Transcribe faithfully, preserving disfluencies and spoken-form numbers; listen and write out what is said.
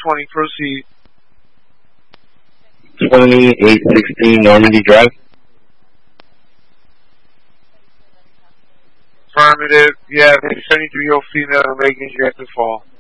twenty, proceed. twenty-eight sixteen Normandy Drive. Affirmative. Yeah, seventy-three-year-old female in Reagan, you have to fall.